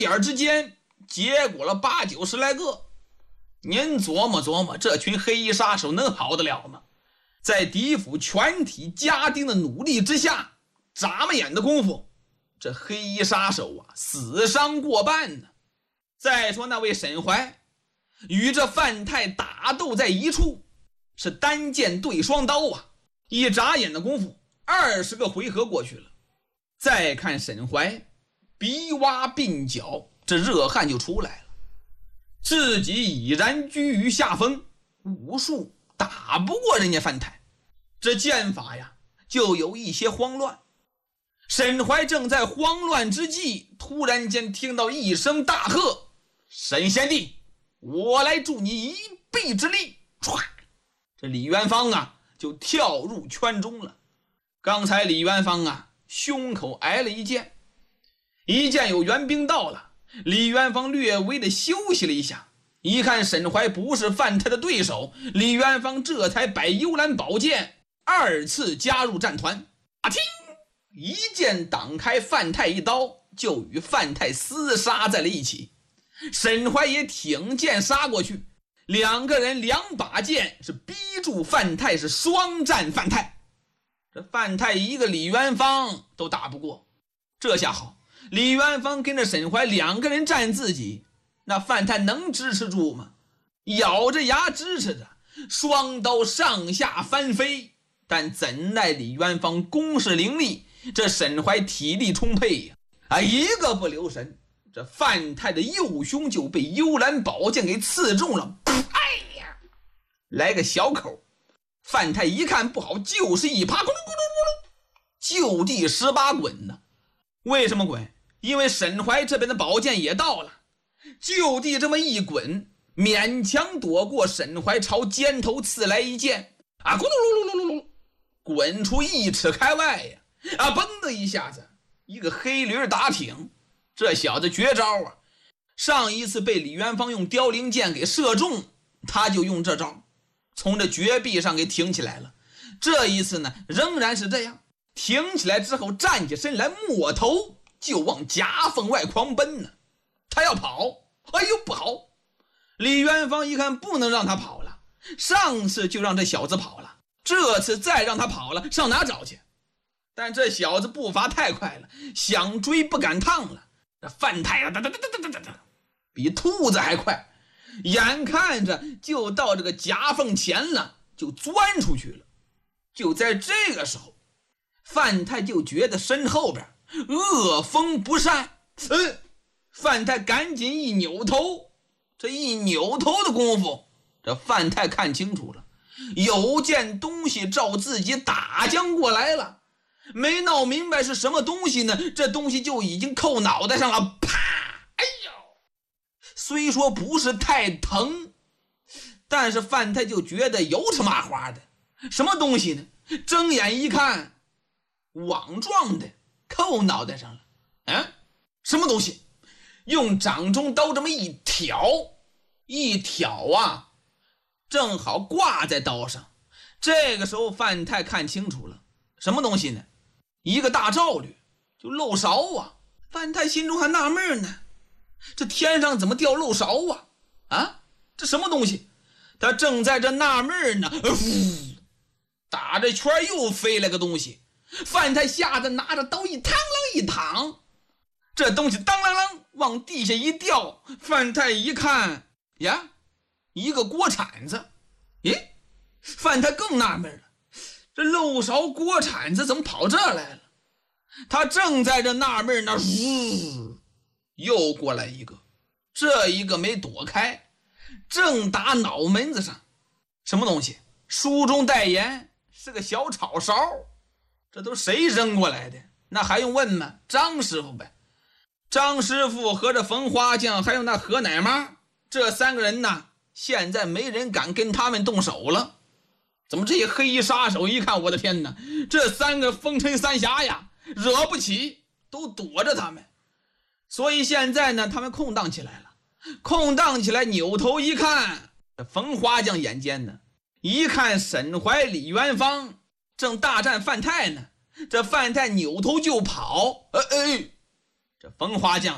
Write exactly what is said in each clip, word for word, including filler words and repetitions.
眼之间结果了八九十来个。您琢磨琢磨，这群黑衣杀手能好得了吗？在狄府全体家丁的努力之下，眨巴眼的功夫，这黑衣杀手啊，死伤过半呢。再说那位沈怀，与这范太打斗在一处，是单剑对双刀啊，一眨眼的功夫，二十个回合过去了。再看沈怀，鼻洼鬓角，这热汗就出来了，自己已然居于下风，武术打不过人家范太，这剑法呀就有一些慌乱。沈怀正在慌乱之际，突然间听到一声大喝：沈贤弟，我来助你一臂之力！唰，这李元芳啊就跳入圈中了。刚才李元芳啊胸口挨了一剑，一见有援兵到了，李元芳略微的休息了一下，一看沈怀不是范太的对手，李元芳这才摆幽兰宝剑，二次加入战团。啊听，一剑挡开范太一刀，就与范太厮杀在了一起。沈怀也挺剑杀过去，两个人两把剑是逼住范太，是双战范太。这范太一个李元芳都打不过，这下好，李元芳跟着沈怀两个人战自己，那范太能支持住吗？咬着牙支持着，双刀上下翻飞，但怎奈李元芳攻势凌厉，这沈怀体力充沛呀，啊，一个不留神，这范太的右胸就被幽兰宝剑给刺中了，哎呀，来个小口。范太一看不好，就是一趴，咕噜咕噜咕噜，就地十八滚呢。为什么滚？因为沈怀这边的宝剑也到了，就地这么一滚，勉强躲过沈怀朝肩头刺来一剑，啊，咕噜噜噜噜噜，滚出一尺开外呀！啊，嘣的一下子，一个黑驴打挺，这小子绝招啊！上一次被李元芳用凋零剑给射中，他就用这招，从这绝壁上给挺起来了。这一次呢，仍然是这样，挺起来之后站起身来，抹头就往夹缝外狂奔呢。他要跑，哎呦不好！李元芳一看不能让他跑了，上次就让这小子跑了，这次再让他跑了，上哪找去？但这小子步伐太快了，想追不赶趟了。这范太啊，哒哒哒哒哒哒哒，比兔子还快，眼看着就到这个夹缝前了，就钻出去了。就在这个时候，范太就觉得身后边恶风不善，嗯，范太赶紧一扭头，这一扭头的功夫，这范太看清楚了，有件东西照自己打将过来了。没闹明白是什么东西呢，这东西就已经扣脑袋上了，啪！哎呦，虽说不是太疼，但是范太就觉得油吃麻花的。什么东西呢？睁眼一看，网状的扣脑袋上了。嗯，什么东西？用掌中刀这么一挑，一挑啊，正好挂在刀上。这个时候范太看清楚了，什么东西呢？一个大罩履，就漏勺啊！范太心中还纳闷呢，这天上怎么掉漏勺啊？啊，这什么东西？他正在这纳闷呢，呃、打着圈又飞来个东西，范太吓得拿着刀一嘡啷一躺，这东西当啷啷往地下一掉，范太一看呀，一个锅铲子。咦，范太更纳闷了，这漏勺锅铲子怎么跑这来了？他正在这纳闷呢，又过来一个，这一个没躲开，正打脑门子上。什么东西？书中代言是个小炒勺，这都谁扔过来的？那还用问吗？张师傅呗。张师傅和这冯花匠还有那何奶妈，这三个人呢，现在没人敢跟他们动手了。怎么这些黑衣杀手一看，我的天哪，这三个风尘三侠呀，惹不起，都躲着他们。所以现在呢，他们空档起来了，空档起来，扭头一看，冯花匠眼尖呢，一看沈怀、李元芳正大战范太呢，这范太扭头就跑，呃哎，这冯花匠呢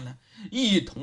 一同